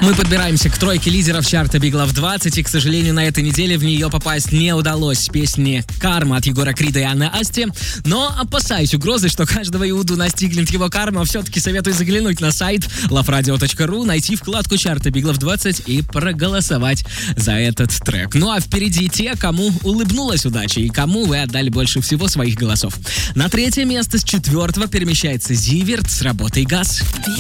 Мы подбираемся к тройке лидеров чарта Big Love 20, и, к сожалению, на этой неделе в нее попасть не удалось с песни «Карма» от Егора Крида и Анны Асти. Но, опасаясь угрозы, что каждого Иуду настигнет его карма, все-таки советую заглянуть на сайт loveradio.ru, найти вкладку чарта Big Love 20 и проголосовать за этот трек. Ну а впереди те, кому улыбнулась удача и кому вы отдали больше всего своих голосов. На третье место с 4-го перемещается Зиверт с работой «Газ».